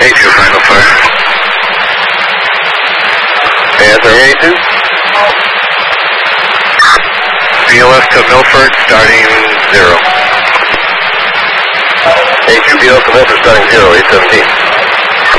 A2 final fire. Panther A2. VLS to Milford starting 0. A2 VLS to Milford starting 0, 817.